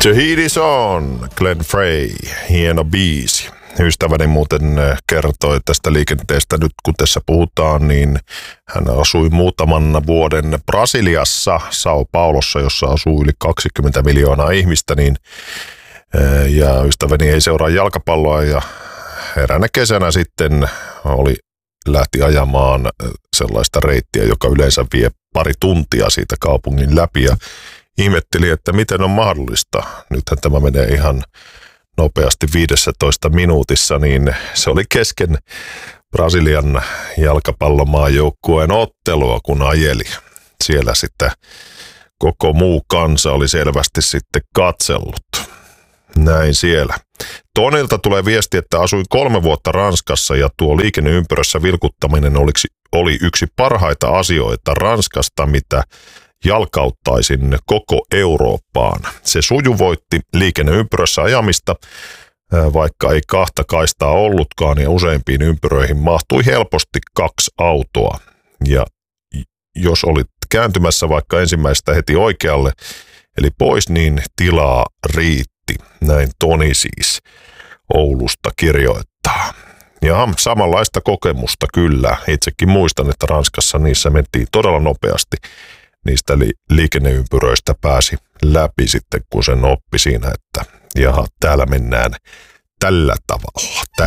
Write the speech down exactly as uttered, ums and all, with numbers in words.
The Heat is on, Glenn Frey, hieno biisi. Ystäväni muuten kertoi tästä liikenteestä nyt, kun tässä puhutaan, niin hän asui muutaman vuoden Brasiliassa, Sao Paulossa, jossa asuu yli kaksikymmentä miljoonaa ihmistä, niin, ja ystäväni ei seuraa jalkapalloa, ja eräänä kesänä sitten oli, lähti ajamaan sellaista reittiä, joka yleensä vie pari tuntia siitä kaupungin läpi, ja ihmetteli, että miten on mahdollista. Nythän tämä menee ihan nopeasti viidessätoista minuutissa, niin se oli kesken Brasilian jalkapallomaajoukkueen ottelua, kun ajeli. Siellä sitten koko muu kansa oli selvästi sitten katsellut. Näin siellä. Tonilta tulee viesti, että asuin kolme vuotta Ranskassa ja tuo liikenneympyrössä vilkuttaminen olisi, oli yksi parhaita asioita Ranskasta, mitä jalkauttaisin koko Eurooppaan. Se sujuvoitti liikenneympyrössä ajamista, vaikka ei kahta kaistaa ollutkaan, ja useimpiin ympyröihin mahtui helposti kaksi autoa. Ja jos olit kääntymässä vaikka ensimmäistä heti oikealle, eli pois, niin tilaa riitti. Näin Toni siis Oulusta kirjoittaa. Ja samanlaista kokemusta kyllä. Itsekin muistan, että Ranskassa niissä mentiin todella nopeasti. Niistä li- liikenneympyröistä pääsi läpi sitten, kun sen oppi siinä, että jaha, täällä mennään tällä tavalla.